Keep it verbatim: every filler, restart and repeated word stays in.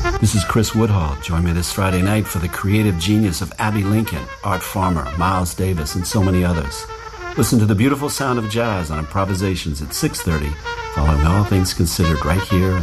This is Chris Woodhall. Join me this Friday night for the creative genius of Abby Lincoln, Art Farmer, Miles Davis, and so many others. Listen to the beautiful sound of jazz on Improvisations at six thirty, following All Things Considered right here